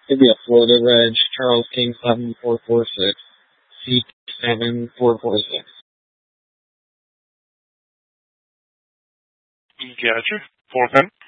It'd be a Florida Reg, Charles King 7446, C7446. Gotcha. 410.